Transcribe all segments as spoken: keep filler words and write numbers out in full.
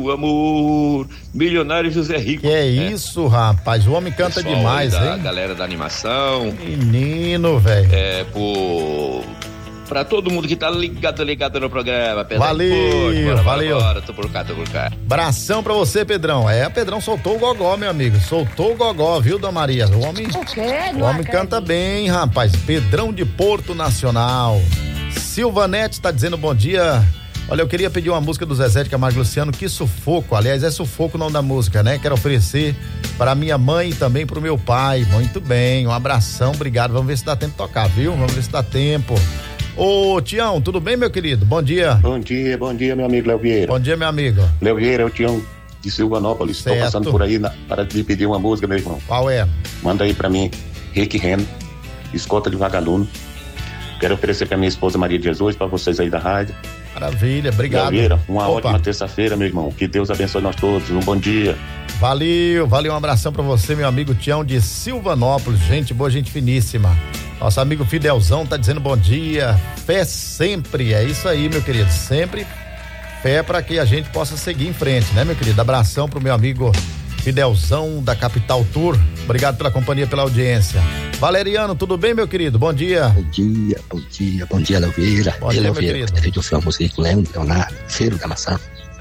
do amor, Milionário José Rico. Que é isso, rapaz, o homem canta Pessoal demais, da hein? Galera da animação. Menino, velho. É, por... Pra todo mundo que tá ligado, ligado no programa. Pedro. Valeu, Pô, bora, valeu. Bora, bora, tô por cá, tô por cá. Abração pra você, Pedrão. É, Pedrão soltou o gogó, meu amigo. Soltou o gogó, viu, Dona Maria? O homem, O quê? o Não homem acredito. canta bem, rapaz. Pedrão de Porto Nacional. Silvanete tá dizendo bom dia. Olha, eu queria pedir uma música do Zezé de Camargo e Luciano, Que Sufoco. Aliás, é Sufoco o nome da música, né? Quero oferecer para minha mãe e também pro meu pai. Muito bem, um abração, obrigado. Vamos ver se dá tempo de tocar, viu? Vamos ver se dá tempo. Ô, Tião, tudo bem, meu querido? Bom dia. Bom dia, bom dia, meu amigo Léo Vieira. Bom dia, meu amigo. Léo Vieira, é o Tião de Silvanópolis. Estou Certo. passando por aí na, para te pedir uma música, meu irmão. Qual é? Manda aí pra mim, Rick Reno, Escolta de Vagalume. Quero oferecer pra minha esposa Maria de Jesus, pra vocês aí da rádio. Maravilha, obrigado. Léo Vieira, uma Opa. ótima terça-feira, meu irmão. Que Deus abençoe nós todos. Um bom dia. Valeu, valeu, um abração pra você, meu amigo Tião de Silvanópolis, gente boa, gente finíssima. Nosso amigo Fidelzão tá dizendo bom dia, fé sempre, é isso aí, meu querido, sempre fé pra que a gente possa seguir em frente, né, meu querido? Abração pro meu amigo Fidelzão da Capital Tour, obrigado pela companhia, pela audiência. Valeriano, tudo bem, meu querido? Bom dia. Bom dia, bom dia, bom dia, Léo Vieira. Bom dia, Léo meu Vieira, querido. gostaria de oferecer uma música com Leandro Leonardo, Cheiro da Maçã.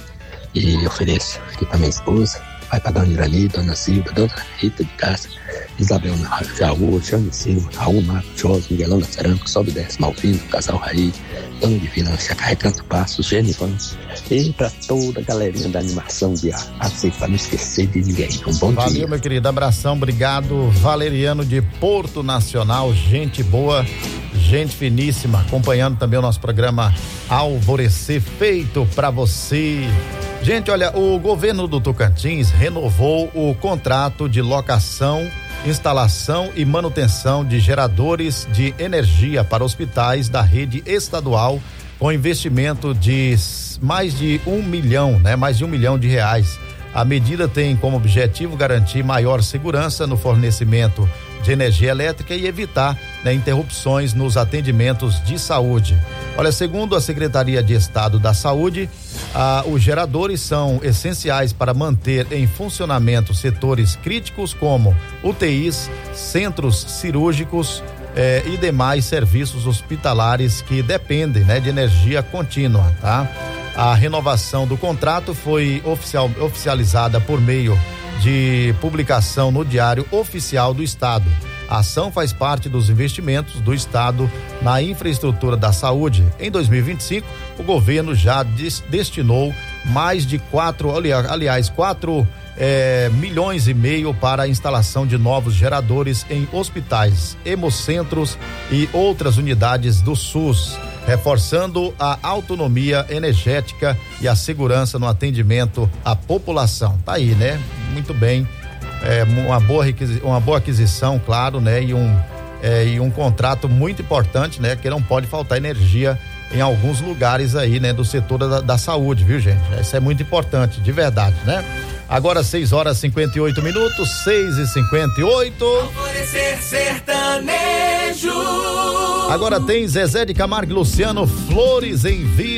E ofereço aqui pra minha esposa, vai pra Dona Irani, Dona Silva, Dona Rita de Cássia, Isabel Narra, Jaú, Jane Silva, Raul Marcos, Jorge, Miguelão da Cerâmica, Sobe Desce, Malvino, Casal Raiz, Dona Divina, Chacarré Canto Passo, Genivans, e pra toda a galerinha da animação de Arce, pra não esquecer de ninguém. Um bom Valeu, dia. meu querido, abração, obrigado. Valeriano de Porto Nacional, gente boa, gente finíssima, acompanhando também o nosso programa Alvorecer, feito pra você. Gente, olha, o governo do Tocantins renovou o contrato de locação, instalação e manutenção de geradores de energia para hospitais da rede estadual, com investimento de mais de um milhão, né? Mais de um milhão de reais. A medida tem como objetivo garantir maior segurança no fornecimento de energia elétrica e evitar, né, interrupções nos atendimentos de saúde. Olha, segundo a Secretaria de Estado da Saúde, ah, os geradores são essenciais para manter em funcionamento setores críticos como U T Is, centros cirúrgicos eh, e demais serviços hospitalares que dependem, né, de energia contínua, tá? A renovação do contrato foi oficial, oficializada por meio de publicação no Diário Oficial do Estado. A ação faz parte dos investimentos do Estado na infraestrutura da saúde. Em dois mil e vinte e cinco, o governo já des, destinou mais de quatro, aliás, quatro eh, milhões e meio para a instalação de novos geradores em hospitais, hemocentros e outras unidades do SUS, reforçando a autonomia energética e a segurança no atendimento à população. Tá aí, né? Muito bem, é, uma boa uma boa aquisição, claro, né? E um é, e um contrato muito importante, né? Que não pode faltar energia em alguns lugares aí, né? Do setor da, da saúde, viu, gente? Isso é muito importante, de verdade, né? Agora seis horas e cinquenta e oito minutos, seis e cinquenta e oito. Alvorecer sertanejo. Agora tem Zezé de Camargo e Luciano, Flores em Vida.